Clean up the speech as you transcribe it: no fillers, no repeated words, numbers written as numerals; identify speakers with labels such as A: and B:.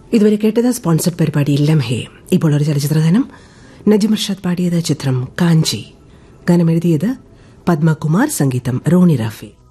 A: ഇതുവരെ കേട്ടത് സ്പോൺസർഡ് പരിപാടി ലംഹെ. ഇപ്പോൾ ഒരു ചലച്ചിത്രഗാനം. നജിം അർഷാദ് പാടിയത്, ചിത്രം കാഞ്ചി. ഗാനം എഴുതിയത് പത്മകുമാർ, സംഗീതം റോണി റാഫി.